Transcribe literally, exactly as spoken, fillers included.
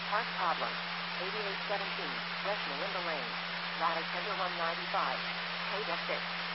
Park problem. eighty-eight seventeen, West Melinda Lane. Ladder Tender one ninety-five. Paid at six.